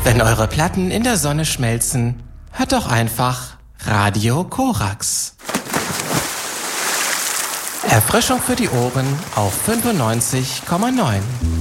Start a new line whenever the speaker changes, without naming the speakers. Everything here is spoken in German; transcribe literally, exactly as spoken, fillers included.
Wenn eure Platten in der Sonne schmelzen, hört doch einfach Radio Korax. Erfrischung für die Ohren auf fünfundneunzig Komma neun.